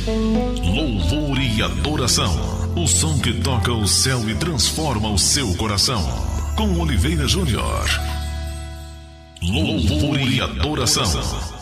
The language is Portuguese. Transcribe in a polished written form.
Louvor e adoração. O som que toca o céu e transforma o seu coração. Com Oliveira Júnior. Louvor e adoração.